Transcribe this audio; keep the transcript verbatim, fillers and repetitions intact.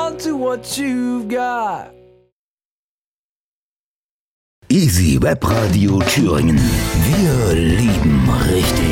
on to what you've got. Easy Web Radio Thüringen. Wir lieben richtig.